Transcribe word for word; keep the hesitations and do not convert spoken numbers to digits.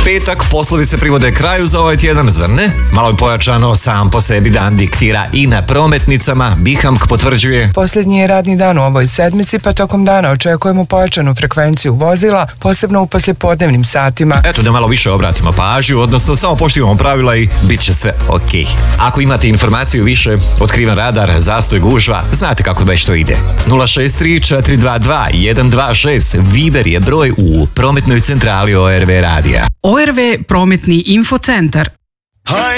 petak, poslovi se privode kraju za ovaj tjedan, zar ne? Malo je pojačano, sam po sebi dan diktira i na prometnicama. Bihamk potvrđuje. Posljednji je radni dan u ovoj sedmici, pa tokom dana očekujemo pojačanu frekvenciju vozila, posebno u poslijepodnevnim satima. Eto da malo više obratimo pažnju, odnosno samo poštivamo pravila i bit će sve ok. Ako imate informaciju više, otkriven radar, zastoj, gužva, znate kako već to ide. nula šest tri četiri dva dva jedan dva šest Viber je broj u prometnoj centrali O R V radija. O R V prometni infocentar.